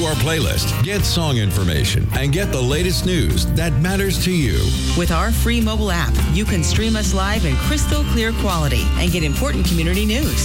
our playlist, get song information, and get the latest news that matters to you. With our free mobile app, you can stream us live in crystal clear quality and get important community news.